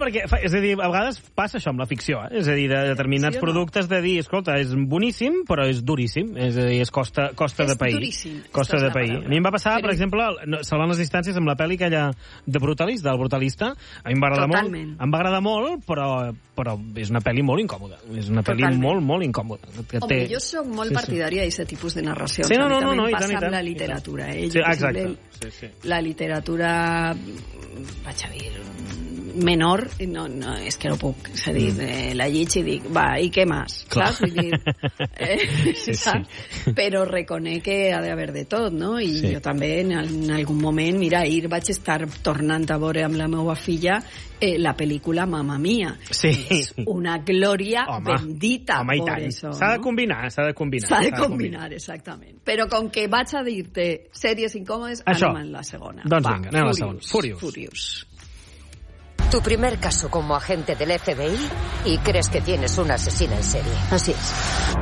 perquè, és a dir, a vegades passa això amb la ficció, és a dir, de determinats productes de dir, escolta, és boníssim, però és duríssim, és a dir, costa de pair. Duríssim. Costa de pair. A mi em va passar, per exemple, salvant les distàncies amb la pel·li aquella de Brutalist, del Brutalista, a mi em va agradar molt, però és una pel·li molt incòmoda. És una pel·li molt incòmoda. Home, jo soc molt partidària d'aquest tipus de narracions. Sí, no, també em passa amb la literatura. Exacte. La literatura, vaig a dir, menor, no, és que no puc. És a dir, la llig i dic, va, i què més? Saps? Vull dir, saps? Però reconec que ha d'haver de tot, no? I jo també, en algun moment, mira, ahir vaig estar tornant a veure amb la meva filla la pel·lícula Mamma Mia. Sí. És una glòria bendita. Home, i tant. S'ha de combinar. S'ha de combinar, exactament. Però com que vaig a dir-te sèries incòmodes, anem en la segona. Doncs vinga, anem a la segona. Furious. Tu primer caso como agente del FBI y crees que tienes una asesina en serie. Así es.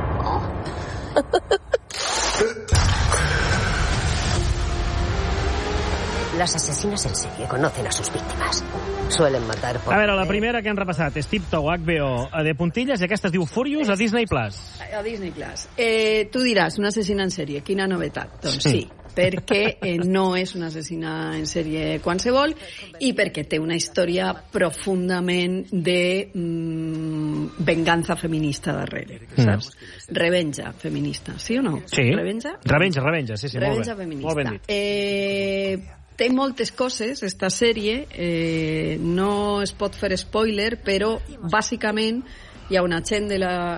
Las asesinas en serie conocen a sus víctimas. Suelen matar por... A veure, la primera que han repassat és Tiptoe, HBO, de puntilles, i aquesta es diu Furious, a Disney+. A Disney+. Tu diràs, una assassina en sèrie, quina novetat? Doncs sí, perquè no és una assassina en sèrie qualsevol i perquè té una història profundament de venganza feminista darrere, saps? Revenja feminista, sí o no? Sí. Revenja, sí, revenja feminista. Molt ben dit. Té moltes coses, esta sèrie, no es pot fer spoiler, però bàsicament hi ha un agent de la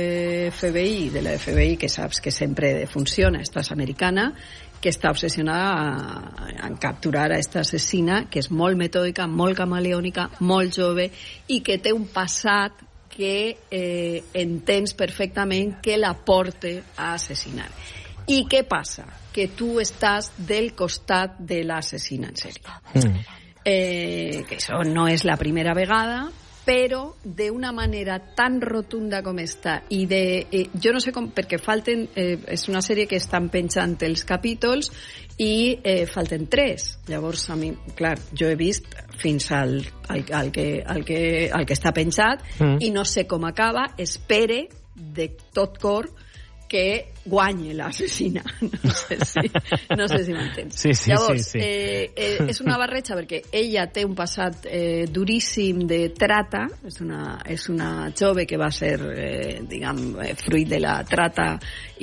FBI, que saps que sempre funciona, esta és americana, que està obsessionada en capturar a esta assassina, que és molt metòdica, molt camaleònica, molt jove, i que té un passat que entens perfectament que la porta a assassinar. I què passa? Que tu estàs del costat de l'assassina en sèrie. Que això no és la primera vegada, però d'una manera tan rotunda com està, i jo no sé com, perquè falten, és una sèrie que estan penjant els capítols i falten 3. Llavors, a mi, clar, jo he vist fins al que està penjat i no sé com acaba. Espere de tot cor que guanyi l'assassina. No sé si m'entens. Llavors, és una barreja perquè ella té un passat duríssim de trata, és una jove que va ser, fruit de la trata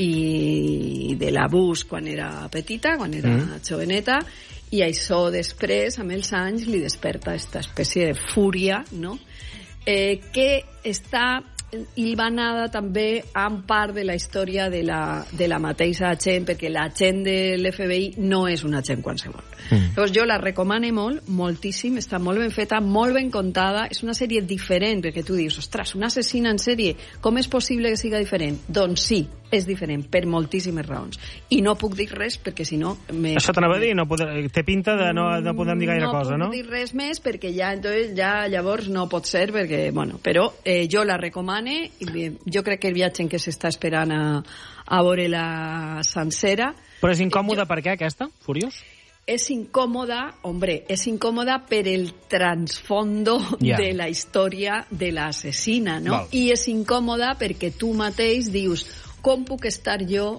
i de l'abús quan era petita, quan era joveneta, i això després, amb els anys, li desperta aquesta espècie de fúria, no? Que està hilvanada també en part de la història de la mateixa agent, perquè l'agent de l'FBI no és un agent qualsevol. Llavors jo la recomano molt, moltíssim, està molt ben feta, molt ben contada, és una sèrie diferent, perquè tu dius, ostres, una assassina en sèrie, com és possible que siga diferent? Doncs sí, és diferent, per moltíssimes raons. I no puc dir res, perquè si no... Això t'anava a dir, té pinta de no podem dir gaire cosa, no? No puc dir res més, perquè ja llavors no pot ser, perquè, bueno, però jo la recomano, i jo crec que el viatge en què s'està esperant a veure la sencera... Però és incòmoda per què, aquesta? Furiós? És incòmoda, és incòmoda per el trasfondo de la història de l'assassina, no? I és incòmoda perquè tu mateix dius, com puc estar jo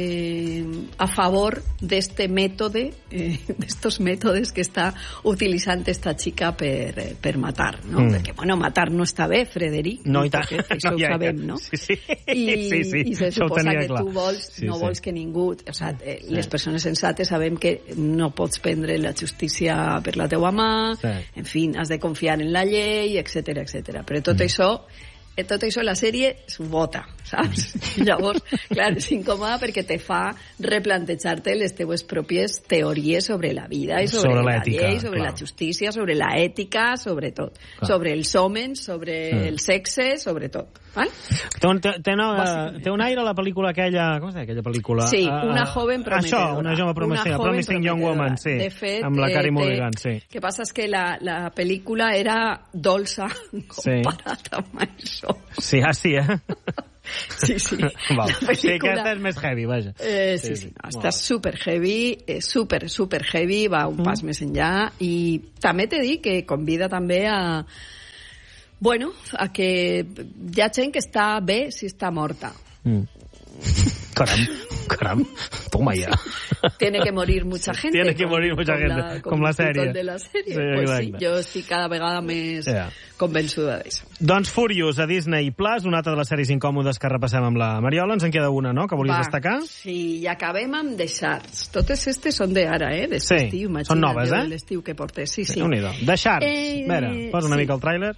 a favor d'este mètode, d'estos mètodes que està utilitzant esta xica per matar, no? Perquè, bueno, matar no està bé, Frederic. No, i tant. Això ho sabem, no? Sí. I se suposa que tu no vols que ningú... O sigui, les persones sensates sabem que no pots prendre la justícia per la teua mà, en fi, has de confiar en la llei, etc. Però tot això la sèrie s'ho vota, saps? Llavors, clar, és incòmoda perquè te fa replantejar-te les teues pròpies teories sobre la vida i sobre la llei, sobre la justícia, sobre la ètica, sobre tot. Sobre els homes, sobre el sexe, sobre tot. Val? Té un aire a la pel·lícula aquella... Com es deia aquella pel·lícula? Sí, Una joven prometedora. Això, una jove prometedora. Promising Young Woman, sí. De fet, amb la Carey Mulligan, sí. El que passa és que la pel·lícula era dolça comparat amb això. Sí, Sí. Val. Sí, aquesta és més heavy, vaja. Sí. Està super heavy, super heavy, va un pas més enllà, i també t'he dit que convida també a Bueno, a que hi ha gent que està bé si està morta. Caram, toma ya. Tiene que morir mucha gente. Tiene que morir mucha gente, com la sèrie. De la sèrie. Sí, pues sí, jo estic cada vegada més convençuda d'això. Doncs Furious a Disney Plus, una altra de les sèries incòmodes que repassem amb la Mariola. Ens en queda una, no?, que volies destacar. Sí, i acabem amb The Shards. Totes aquestes són d'ara, Sí, són noves, l'estiu que portes. Sí. The Shards. A veure, posa una mica el tràiler.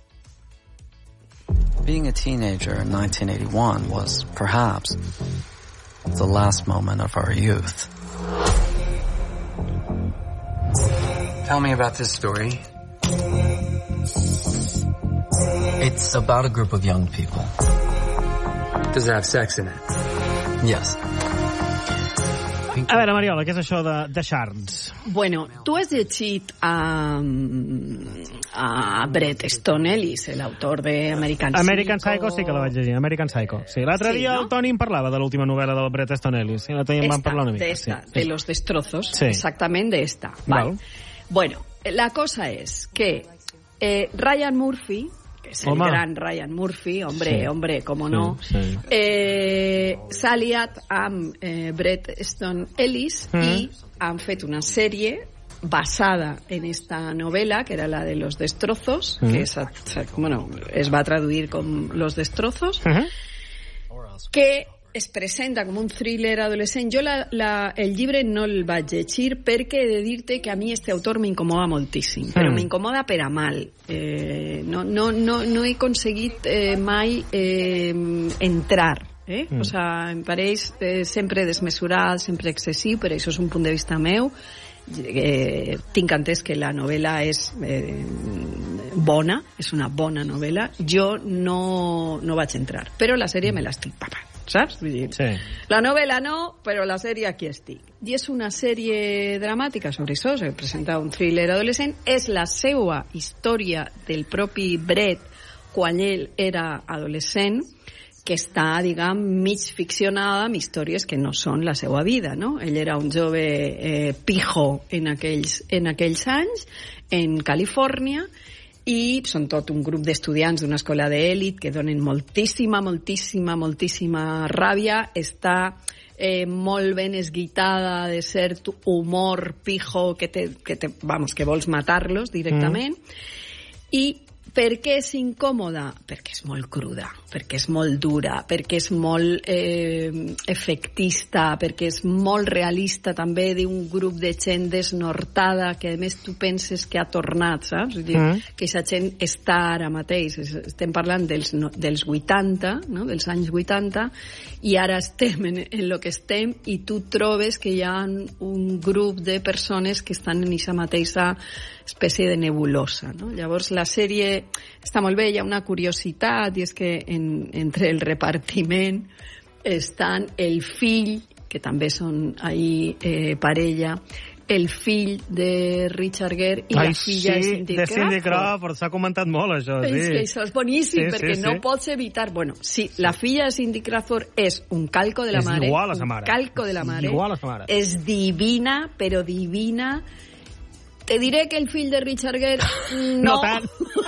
Being a teenager in 1981 was, perhaps, the last moment of our youth. Tell me about this story. It's about a group of young people. Does it have sex in it? Yes. A veure, Mariola, què és això de The Shards? Bueno, tu has llegit a Bret Easton Ellis, l'autor d'American Psycho. American Psycho sí que la vaig llegir, American Psycho. Sí, l'altre dia el Toni em parlava de l'última novel·la del Bret Easton Ellis. Sí, l'altre dia em van parlar una mica. De los destrozos, exactament d'esta. Vale. Bueno, la cosa és que Ryan Murphy, que és el gran Ryan Murphy, hombre, com no, s'ha aliat amb Bret Easton Ellis i han fet una sèrie basada en esta novela, que era la de Los Destrozos, que es va traduir com Los Destrozos, que es presenta com un thriller adolescent. Jo el llibre no el vaig llegir perquè he de dir-te que a mi este autor m'incomoda moltíssim, però m'incomoda per a mal. No he aconseguit mai entrar. O sea, em pareix sempre desmesurat, sempre excessiu, però això és un punt de vista meu. Tinc entès que la novel·la és bona, és una bona novel·la. Jo no vaig entrar, però la sèrie me l'estic papant, saps? Vull dir, la novel·la no, però la sèrie aquí estic. I és una sèrie dramàtica sobre això, se presenta un thriller adolescent, és la seva història del propi Bret quan ell era adolescent, que està, diguem, mig ficcionada amb històries que no són la seva vida, no? Ell era un jove pijo en aquells anys, en Califòrnia, i són tot un grup d'estudiants d'una escola d'èlit que donen moltíssima ràbia. Està molt ben esguitada de cert humor pijo que vols matar-los directament. I per què és incòmoda? Perquè és molt cruda, perquè és molt dura, perquè és molt efectista, perquè és molt realista també, d'un grup de gent desnortada que a més tu penses que ha tornat, saps? Vull dir, que aquesta gent està ara mateix. Estem parlant dels 80, no? Dels anys 80, i ara estem en lo que estem, i tu trobes que hi ha un grup de persones que estan en aquesta mateixa espècie de nebulosa, no? Llavors la sèrie està molt bé. Hi ha una curiositat, i és que entre el repartiment estan el fill, que també són ahí parella, el fill de Richard Gere i la filla de Cindy Crawford. S'ha comentat molt això, sí. És que això és boníssim, perquè no pots evitar... Bueno, sí, la filla de Cindy Crawford és un calco de la mare. És igual a sa mare. Calco de la mare. És divina, però divina. Te diré que el fill de Richard Gere no tant.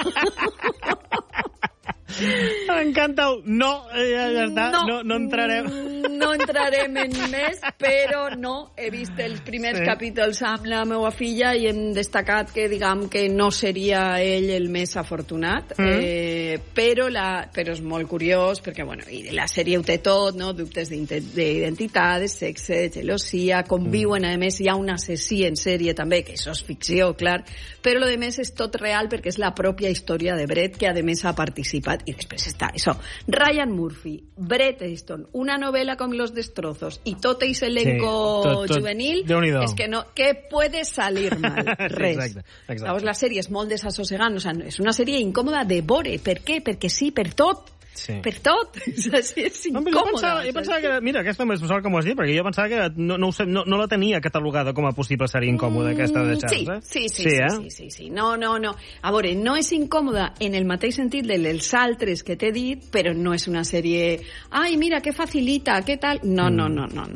M'encanta. No, ja està. No entrarem. No entrarem en més, però no. He vist els primers capítols amb la meva filla i hem destacat que, diguem, que no seria ell el més afortunat, però és molt curiós, perquè, bueno, i la sèrie ho té tot, no? Dubtes d'identitat, de sexe, de gelosia, conviuen, a més, hi ha un assassí en sèrie també, que això és ficció, clar, però lo de més és tot real perquè és la pròpia història de Bret, que a més ha participat. I després està això, Ryan Murphy, Bret Easton, una novel·la com Los Destrozos i tot aquest elenco juvenil, és que no, què puede salir mal? Res. Llavors la sèrie és molt desassossegant, o sigui, és una sèrie incòmoda de veure. Per què? Perquè sí, per tot. Per tot. És incòmoda. Jo pensava que... Mira, aquesta m'és sort que m'ho has dit, perquè jo pensava que no la tenia catalogada com a possible sèrie incòmoda, aquesta de Charles. Sí. No. A veure, no és incòmoda en el mateix sentit dels altres que t'he dit, però no és una sèrie... Ai, mira, que facilita, què tal... No.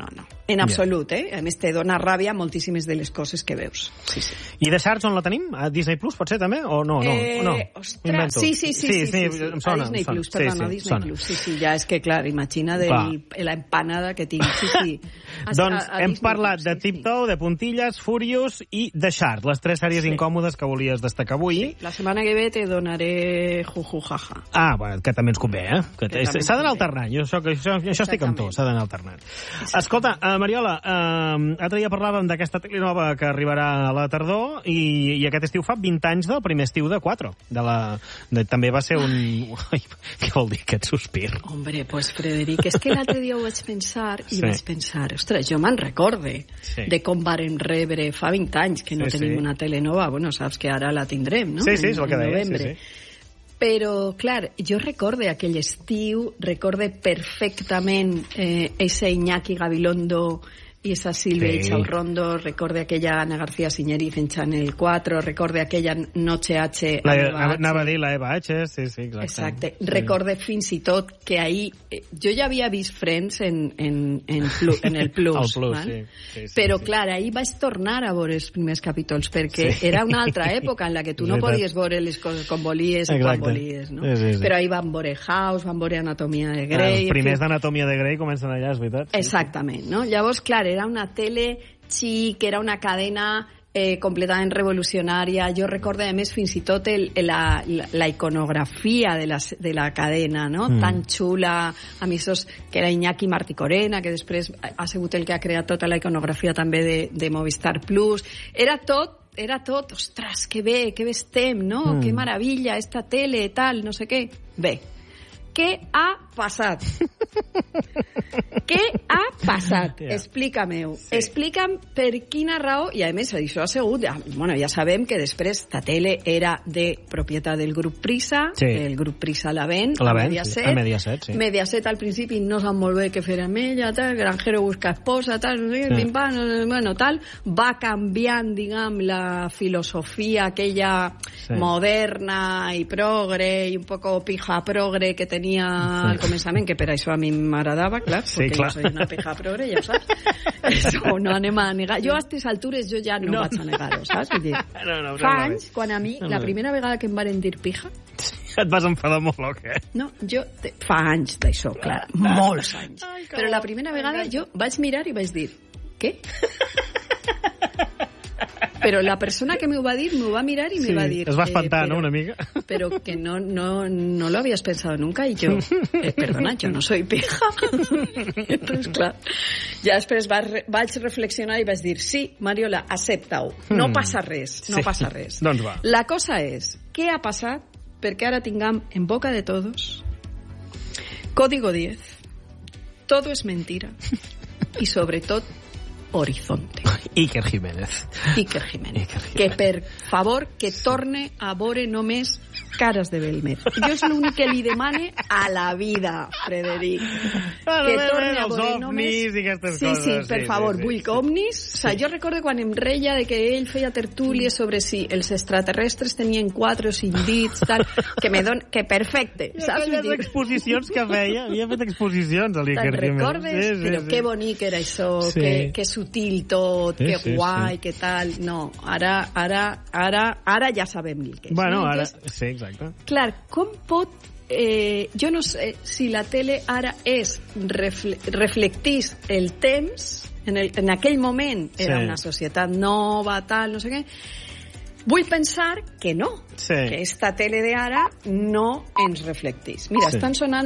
en absolut, A més, te dona ràbia moltíssimes de les coses que veus. Sí. I de Sharks on la tenim? A Disney Plus, potser, també? O no? Ostres, sí. Em sona. A Disney Plus, perdona, a Disney Plus. Sí, ja és que, clar, imagina la empanada que tinc. Sí. Doncs hem parlat de Tiptoe, de Puntilles, Furious i de Sharks, les 3 sèries incòmodes que volies destacar avui. Sí. La setmana que ve te donaré jujujaja. Bueno, que també ens convé, s'ha d'anar alternant. Jo estic amb tu, s'ha d'anar alternant. Escolta, Mariola, l'altre dia parlàvem d'aquesta telenova que arribarà a la tardor i aquest estiu fa 20 anys del primer estiu de 4. També va ser un... Què vol dir aquest sospir? Hombre, pues Frederic, és que l'altre dia ho vaig pensar i vaig pensar, ostres, jo me'n recorde de com varen rebre fa 20 anys que no tenim una telenova. Bueno, saps que ara la tindrem, no? Sí, és el que deia, sí. Però, clar, jo recorde aquell estiu, recorde perfectament ese Iñaki Gabilondo i esa Silvia Ichaurrondo, recorde aquella Ana García Siñeri fent Channel 4, recorde aquella Noche H... Anava a dir la Eva H, sí, exacte. Recorde fins i tot que ahir... Jo ja havia vist Friends en el Plus. El Plus, sí. Però, clar, ahir vaig tornar a veure els primers capítols, perquè era una altra època en la que tu no podies veure les coses com volies i quan volies, no? Però ahir van veure House, van veure Anatomia de Grey... Els primers d'Anatomia de Grey comencen allà, és veritat. Exactament, no? Llavors, clar, era una tele xic, era una cadena completament revolucionària. Jo recordo, a més, fins i tot la iconografia de la cadena, no? Tan xula, a mi que era Iñaki Marticorena, que després ha sigut el que ha creat tota la iconografia també de Movistar Plus. Era tot, ostres, que bé estem, no? Que meravella, esta tele, tal, no sé què. Bé, què ha passat? Què ha passat? Explica-m'ho. Explica'm per quina raó, i a més això ha sigut, ja sabem que després la tele era de propietat del grup Prisa, el grup Prisa la ven, a Mediaset. Mediaset al principi no sap molt bé què fer amb ella, tal, Granjero busca esposa, tal, bueno, tal, va canviant, diguem, la filosofia aquella moderna i progre, i un poco pija progre que tenia al començament, que per això a mi m'agradava, clar, perquè jo soy una pija progre, ja ho saps. Això no anem a negar. Jo a aquestes altures jo ja no vaig a negar-ho, saps? Vull dir, fa anys, quan a mi, la primera vegada que em varen dir pija... Et vas enfadar molt, o què? No, fa anys d'això, clar, molts anys. Però la primera vegada jo vaig mirar i vaig dir, què? Però la persona que m'ho va dir m'ho va mirar i me va dir... Es va espantar, ¿no?, una mica. Pero que no lo habías pensado nunca. Y yo, perdona, yo no soy pija. Entonces, clar, ja després vaig reflexionar i vaig dir, sí, Mariola, accepta-ho. No passa res, no passa res. Doncs va. La cosa és, què ha passat perquè ara tinguem en boca de todos Código 10, Todo es mentira y sobre tot Horizonte. Iker Jiménez. Que per favor que torne a veure només Caras de Belmet. Jo és l'únic que li demane a la vida, Frederic. Que torne a veure només... i aquestes coses. Sí, per favor, vull que ovnis... O sigui, jo recordo quan em reia de que ell feia tertúlies sobre si els extraterrestres tenien 4 o 5 dits, tal, que perfecte, saps? Aquelles exposicions que feia, havia fet exposicions a l'Iker Jiménez. Te'n recordes? Però que bonic era això, que sutil tot, que guai, que tal... No, ara ja sabem el que és. Bueno, ara... Sí, exacte. Clar, com pot... jo no sé si la tele ara reflectís el temps, en aquell moment era una societat nova, tal, no sé què. Vull pensar que no, que esta tele de ara no ens reflectís. Mira, estan sonant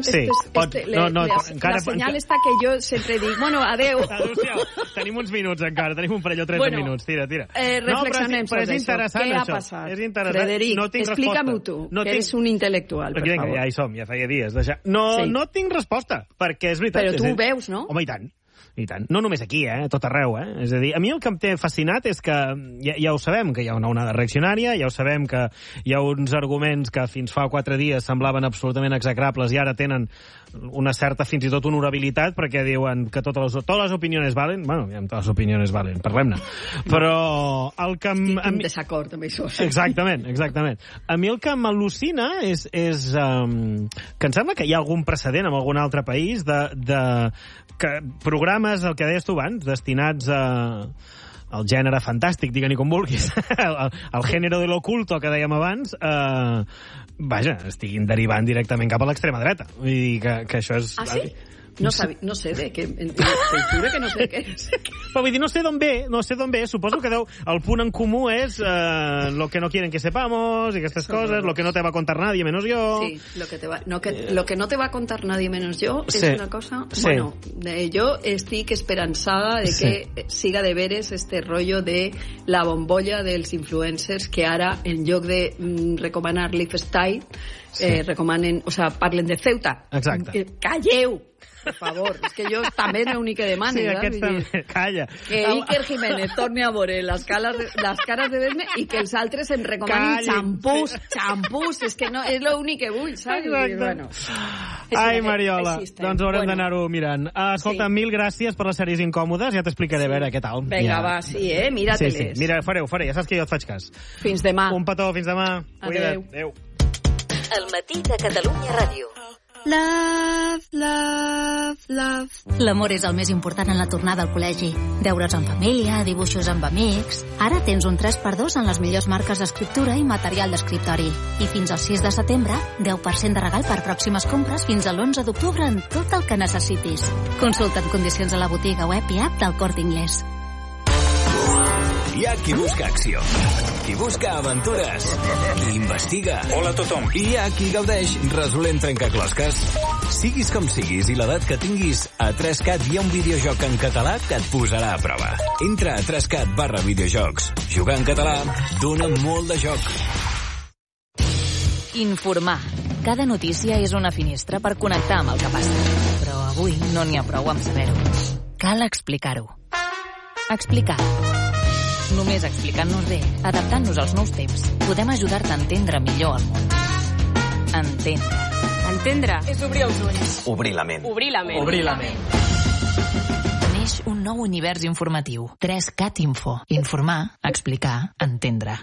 la senyal està que jo sempre dic, bueno, adeu. Tenim uns minuts encara, tenim un parell o 3 minuts, tira. Reflexionem sobre això. Què ha passat? Frederic, explica-m'ho tu, que eres un intel·lectual, per favor. Ja hi som, ja feia dies. No tinc resposta, perquè és veritat. Però tu ho veus, no? Home, i tant. No només aquí, tot arreu, És a dir, a mi el que em té fascinat és que ja ho sabem, que hi ha una onada reaccionària, ja ho sabem que hi ha uns arguments que fins fa 4 dies semblaven absolutament execrables i ara tenen una certa, fins i tot, honorabilitat, perquè diuen que totes les opinions valen. Bueno, totes les opinions valen, parlem-ne. Però el que... Estic en desacord amb això. Exactament. A mi el que m'al·lucina és que em sembla que hi ha algun precedent en algun altre país de que programes, el que deies tu abans, destinats al gènere fantàstic, digue-n'hi com vulguis, el gènere de l'oculto que dèiem abans, vaja, estiguin derivant directament cap a l'extrema dreta. Vull dir que això és... Ah, sí? No sé de què. Te juro que no sé què. Però vull dir, no sé d'on ve. Suposo que el punt en comú és lo que no quieren que sepamos i aquestes coses, lo que no te va a contar nadie menos yo. Sí, lo que no te va a contar nadie menos yo sí. Es una cosa... Sí. Bueno, yo estic esperanzada de que siga de veres este rollo de la bombolla dels influencers que ara, en lloc de recomanar lifestyle, recomanen, o sea, parlen de Ceuta. Exacte. Calleu! Per favor, és que jo també n'he únic que demane. Sí, aquest també. Calla. Que Iker Jiménez torni a veure les cares de Desme i que els altres em recomanin xampús. És que no, és l'únic que vull, saps? Exacte. Bueno, ai, Mariola, doncs haurem d'anar-ho mirant. Escolta, mil gràcies per les sèries incòmodes, ja t'explicaré a veure què tal. Vinga, va, mira-te-les. Mira, faré, ja saps que jo et faig cas. Fins demà. Un petó, fins demà. Adéu. Adéu. El matí de Catalunya Ràdio. Love, love, love. L'amor és el més important en la tornada al col·legi. Deures en família, dibuixos amb amics... Ara tens un 3x2 en les millors marques d'escriptura i material d'escriptori. I fins al 6 de setembre, 10% de regal per pròximes compres fins a l'11 d'octubre en tot el que necessitis. Consulta't condicions a la botiga web i app del Corte Inglés. Hi ha qui busca acció, qui busca aventures, qui investiga. Hola a tothom. I hi ha qui gaudeix resolent trencaclosques. Siguis com siguis i l'edat que tinguis, a 3CAT hi ha un videojoc en català que et posarà a prova. Entra a 3CAT/videojocs. Jugar en català dona molt de joc. Informar. Cada notícia és una finestra per connectar amb el que passa. Però avui no n'hi ha prou amb saber-ho. Cal explicar-ho. Explicar. Només explicant-nos bé, adaptant-nos als nous temps, podem ajudar-te a entendre millor el món. Entendre. Entendre és obrir els ulls. Obrir la ment. Obrir la ment. Obrir la ment. Neix un nou univers informatiu. 3CAT Info. Informar, explicar, entendre.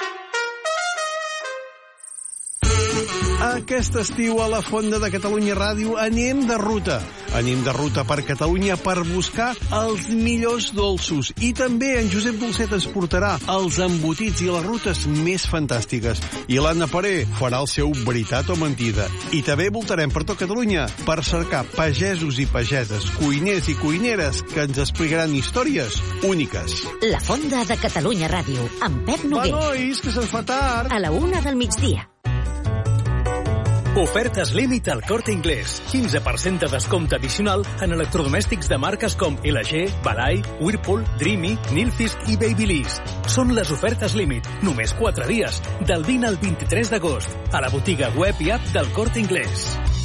Aquest estiu a la Fonda de Catalunya Ràdio anem de ruta. Anem de ruta per Catalunya per buscar els millors dolços. I també en Josep Dolcet ens portarà els embotits i les rutes més fantàstiques. I l'Anna Paré farà el seu veritat o mentida. I també voltarem per tot Catalunya per cercar pagesos i pageses, cuiners i cuineres que ens explicaran històries úniques. La Fonda de Catalunya Ràdio, amb Pep Noguer. Va, nois, que se'ns fa tard. A la 1 del migdia. Ofertes límit al Corte Inglés. 15% de descompte addicional en electrodomèstics de marques com LG, Balay, Whirlpool, Dreamy, Nilfisk i Babyliss. Són les ofertes límit. Només 4 dies, del 20 al 23 d'agost. A la botiga web i app del Corte Inglés.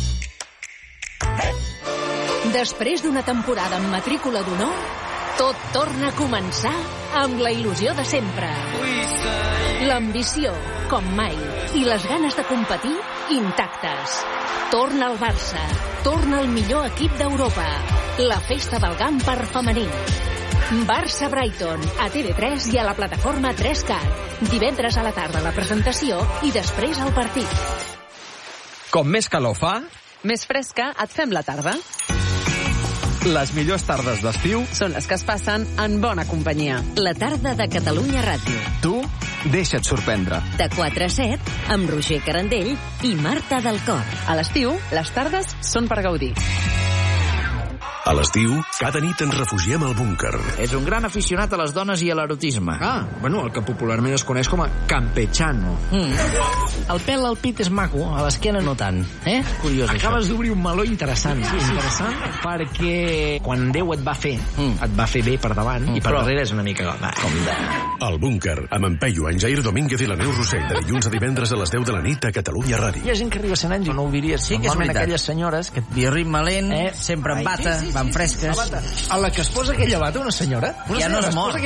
Després d'una temporada amb matrícula d'honor, tot torna a començar amb la il·lusió de sempre. L'ambició, com mai, i les ganes de competir, intactes. Torna el Barça, torna el millor equip d'Europa. La festa del Gamper femení. Barça-Brighton, a TV3 i a la plataforma 3CAT. Divendres a la tarda la presentació i després el partit. Com més calor fa, més fresca et fem la tarda. Les millors tardes d'estiu són les que es passen en bona companyia. La tarda de Catalunya Ràdio. Tu deixa't sorprendre. De 4 a 7, amb Roger Carandell i Marta del Cor. A l'estiu, les tardes són per gaudir. A l'estiu, cada nit ens refugiem al búnquer. És un gran aficionat a les dones i a l'erotisme. Bueno, el que popularment es coneix com a campechano. El pèl al pit és maco, a l'esquena no tant. Curiós, acabes d'obrir un meló interessant. Sí, interessant, perquè quan Déu et va fer bé per davant, i per darrere és una mica com de... El búnquer, amb en Peyu, en Jair Domínguez i la Neus Rossell, de dilluns a divendres a les 10 de la nit a Catalunya Ràdio. Hi ha gent que arriba a 100 anys i no ho diries. Sí que és veritat. Aquelles senyores que... I ritme lent, sempre en bata, van fresques. A la que es posa aquella bata, una senyora? Ja no es mor.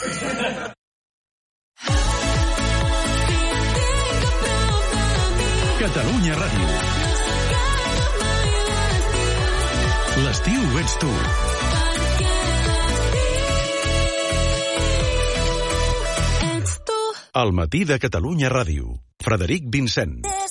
Catalunya Ràdio. L'estiu ets tu. El matí de Catalunya Ràdio. Frederic Vincent.